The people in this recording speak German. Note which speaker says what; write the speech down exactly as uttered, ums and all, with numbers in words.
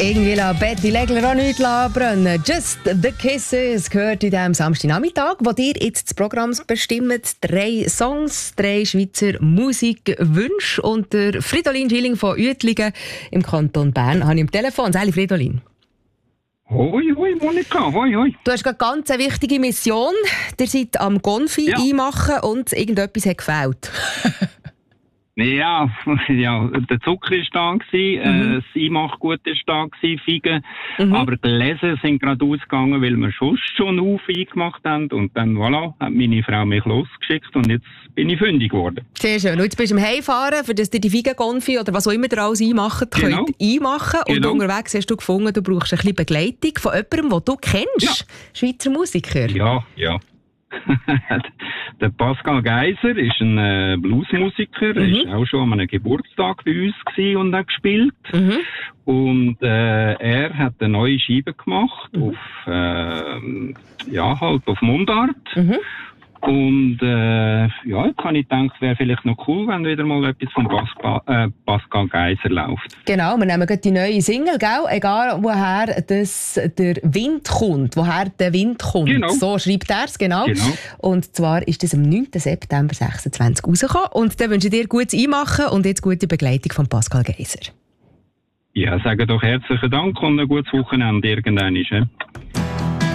Speaker 1: Irgendwie lassen Betty Legler auch nichts brennen. Just the Kisses gehört in diesem Samstagnachmittag, wo ihr jetzt das Programm bestimmt. Drei Songs, drei Schweizer Musikwünsche. Und der Fridolin Schilling von Uetlingen im Kanton Bern habe ich am Telefon. Sali Fridolin.
Speaker 2: Hoi, hoi, Monika, hoi, hoi.
Speaker 1: Du hast eine ganz wichtige Mission. Ihr seid am Gonfi
Speaker 2: Ja.
Speaker 1: einmachen und irgendetwas hat gefehlt.
Speaker 2: Ja, ja, der Zucker war da, gewesen,
Speaker 1: Mhm.
Speaker 2: äh, das Einmachgut war da, gewesen, Feigen.
Speaker 1: Mhm.
Speaker 2: Aber die Gläser sind gerade ausgegangen, weil wir schon schon auf eingemacht haben. Und dann, voilà, hat meine Frau mich losgeschickt und jetzt bin ich fündig geworden.
Speaker 1: Sehr schön. Und jetzt bist du am Heimfahren, für das ihr die Feigengonfi oder was auch immer ihr alles einmacht,
Speaker 2: Genau.
Speaker 1: könnt einmachen. Und
Speaker 2: Genau.
Speaker 1: unterwegs hast du gefunden, du brauchst ein bisschen Begleitung von jemandem, den du kennst.
Speaker 2: Ja.
Speaker 1: Schweizer Musiker.
Speaker 2: Ja, ja. Der Pascal Geiser ist ein äh, Bluesmusiker,
Speaker 1: Mhm.
Speaker 2: ist auch schon an einem Geburtstag bei uns gewesen und hat gespielt.
Speaker 1: Mhm.
Speaker 2: Und äh, er hat eine neue Scheibe gemacht
Speaker 1: Mhm.
Speaker 2: auf äh, ja halt auf Mundart.
Speaker 1: Mhm.
Speaker 2: Und äh, ja, jetzt habe ich gedacht, es wäre vielleicht noch cool, wenn wieder mal etwas von Pascal, äh, Pascal Geiser läuft.
Speaker 1: Genau, wir nehmen gerade die neue Single, gell? Egal woher das, der Wind kommt, woher der Wind kommt.
Speaker 2: Genau.
Speaker 1: So schreibt er es, genau.
Speaker 2: Genau.
Speaker 1: Und zwar ist das am neunten September sechsundzwanzig rausgekommen. Und dann wünsche ich dir gutes Einmachen und jetzt gute Begleitung von Pascal Geiser.
Speaker 2: Ja, sage doch herzlichen Dank und ein gutes Wochenende irgendwann.